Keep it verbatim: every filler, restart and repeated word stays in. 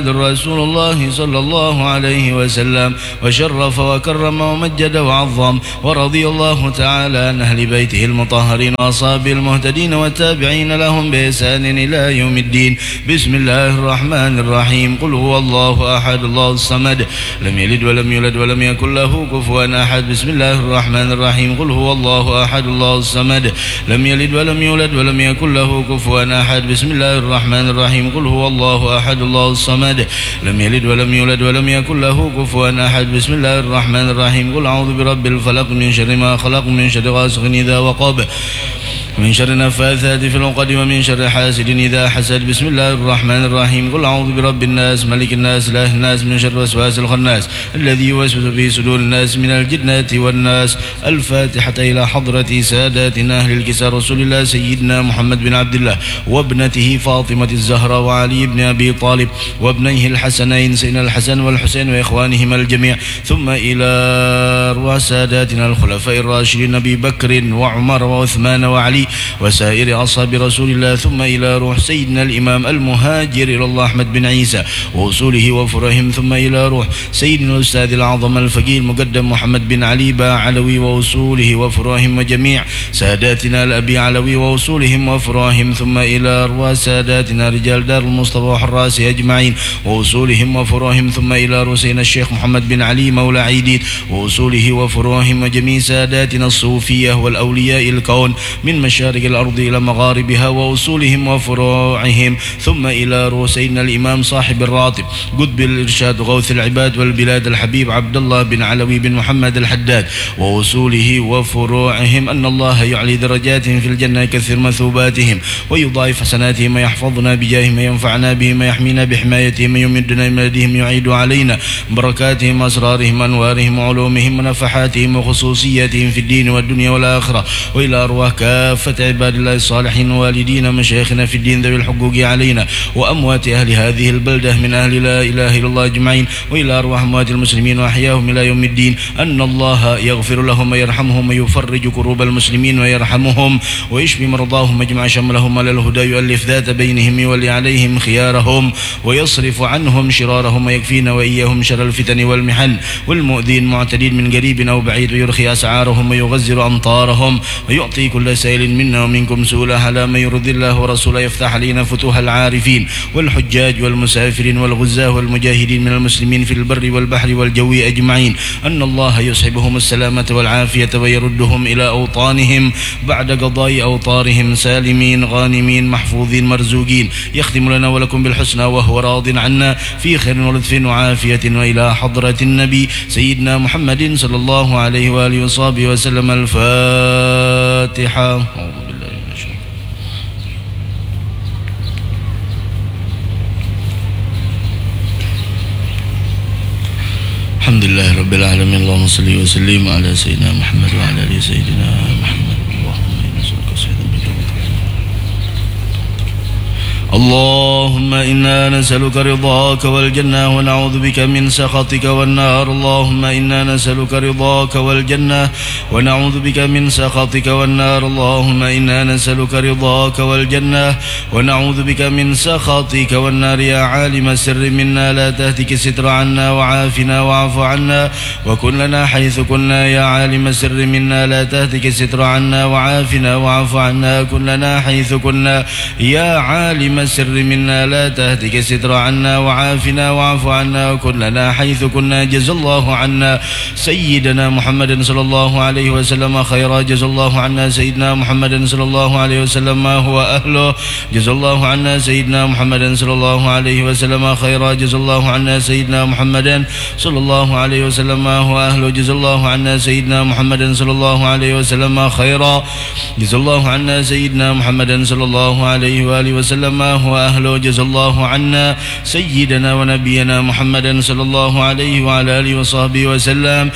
رسول الله صلى الله عليه وسلم وشرف وكرم ومجد وعظم، ورضي الله تعالى عن أهل بيته المطهرين وأصحابه المهتدين والتابعين لهم بإحسان إلى يوم الدين. بسم الله الرحمن الرحيم. قل هو الله أحد الله الصمد لم يلد ولم يولد ولم يكن له كفوا أحد. بسم الله الرحمن الرحيم. قل هو الله أحد الله الصمد لم يلد ولم يولد ولم يكن له كفوا أحد. بسم الله الرحمن الرحيم. قل هو الله أحد الله الصمد لم يلد ولم يولد ولم يكن له كفوا أحد. بسم الله الرحمن الرحيم. قل أعوذ برب الفلق من شر ما خلق من شر غاسق إذا وقب من شر النفاثات في العقد ومن شر حاسد إذا حسد. بسم الله الرحمن الرحيم. قل أعوذ برب الناس ملك الناس إله الناس من شر وسواس الخناس الذي يوسوس في صدور الناس من الجنة والناس. الفاتحة إلى حضرة ساداتنا أهل الكساء رسول الله سيدنا محمد بن عبد الله وابنته فاطمة الزهراء وعلي بن أبي طالب وابنيه الحسنين سيدنا الحسن والحسين وإخوانهما الجميع، ثم إلى أرواح ساداتنا الخلفاء الراشدين أبي بكر وعمر وعثمان وعلي وسائر أصحاب رسول الله، ثم إلى روح سيدنا الإمام المهاجر إلى الله أحمد بن عيسى وأصوله وفرهم، ثم إلى روح سيدنا الأستاذ العظم الفقيه المقدم محمد بن علي با علوي وأصوله وفرهم وجميع ساداتنا الأبي علوي وأصولهم وفرهم، ثم إلى أرواح ساداتنا رجال دار المصطفى وحراسه أجمعين وأصولهم وفرهم، ثم إلى رسين الشيخ محمد بن علي مولى عيديد وأصوله وفرهم وجميع ساداتنا الصوفية والأولياء الكون من مشارق الأرض إلى مغاربها وأصولهم وفروعهم، ثم إلى روح سيدنا الإمام صاحب الراتب قطب الإرشاد غوث العباد والبلاد الحبيب عبد الله بن علوي بن محمد الحداد وأصوله وفروعهم، أن الله يعلي درجاتهم في الجنة يكثر مثوباتهم ويضاعف حسناتهم ويحفظنا بجاههم وينفعنا بهم ويحمينا بحمايتهم ويمدنا من لديهم يعيد علينا بركاتهم أسرارهم أنوارهم وعلومهم ونفحاتهم وخصوصياتهم في الدين والدنيا والآخرة، وإلى أرواح كافة عباد الله الصالحين والدينا مشايخنا في الدين ذوي الحقوق علينا وأموات أهل هذه البلدة من أهل لا إله إلا الله أجمعين، وإلى أرواح أموات المسلمين وأحياهم إلى يوم الدين، أن الله يغفر لهم ويرحمهم ويفرج كروب المسلمين ويرحمهم ويشفي مرضاهم ويجمع شملهم على الهدى، يؤلف ذات بينهم يولي عليهم خيارهم ويصرف عنهم شرارهم ويكفينا وإياهم شر الفتن والمحن والمؤذين معتدين من قريب أو بعيد، ويرخي أسعارهم ويغزر أمطارهم ويعطي كل سائل منا ومنكم سؤلا على من يرضي الله ورسوله، يفتح علينا فتوح العارفين والحجاج والمسافرين والغزاة والمجاهدين من المسلمين في البر والبحر والجو أجمعين، أن الله يصحبهم السلامة والعافية ويردهم إلى أوطانهم بعد قضاء أوطارهم سالمين غانمين محفوظين مرزوقين، يختم لنا ولكم بالحسنى وهو راض عنا في خير ولطف وعافية، وإلى حضرة النبي سيدنا محمد صلى الله عليه وآله وصحبه وسلم. الفاتحة. الحمد لله رب العالمين. اللهم صل وسلم على سيدنا محمد وعلى آل سيدنا محمد. اللهم إنا نسألك رضاك والجنة ونعوذ بك من سخطك والنار. اللهم إنا نسألك رضاك والجنة ونعوذ بك من سخطك والنار. اللهم إنا نسألك رضاك والجنة ونعوذ بك من سخطك والنار. يا عالم السر منا لا تهتك الستر عنا وعافنا واعف عنا وكن لنا حيث كنا. يا عالم السر منا لا تهتك الستر عنا وعافنا واعف عنا كن لنا حيث كنا. يا عالم السر منا لا تهتك الستر عنا وعافنا واعف عنا وكن لنا حيث كنا. جزا الله عنا سيدنا محمد صلى الله عليه وسلم خيرا. جزا الله عنا سيدنا محمد صلى الله عليه وسلم ما هو أهله. جزا الله عنا سيدنا محمد صلى الله عليه وسلم خيرا. جزا الله عنا سيدنا محمد صلى الله عليه وسلم ما هو أهله. جزا الله عنا سيدنا محمد صلى الله عليه وسلم خيرا. جزا الله عنا سيدنا محمد صلى الله عليه وآله وسلم ما هو أهله. جزا الله عنا سيدنا ونبينا محمد صلى الله عليه وعلى آله وصحبه وسلم